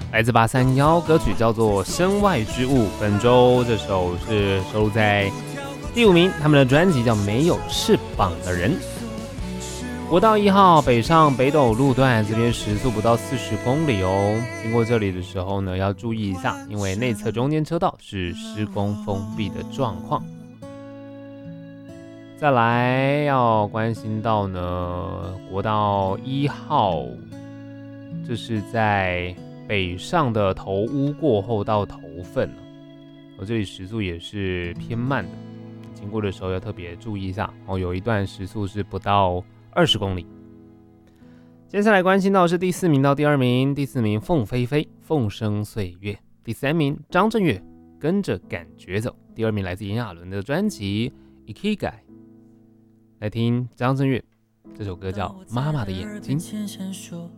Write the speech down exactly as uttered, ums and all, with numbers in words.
来自八三一，歌曲叫做《身外之物》。本周这首是收录在第五名，他们的专辑叫《没有翅膀的人》。国道一号北上北斗路段，这边时速不到四十公里哦。经过这里的时候呢，要注意一下，因为内侧中间车道是施工封闭的状况。再来要关心到呢，国道一号，这是在北上的头屋过后到头份，我这里时速也是偏慢的，经过的时候要特别注意一下哦。有一段时速是不到二十公里。接下来关心到是第四名到第二名，第四名凤飞飞《凤声岁月》，第三名张震岳《跟着感觉走》，第二名来自炎亚纶的专辑《Ikigai》。来听张震岳这首歌叫《妈妈的眼睛》。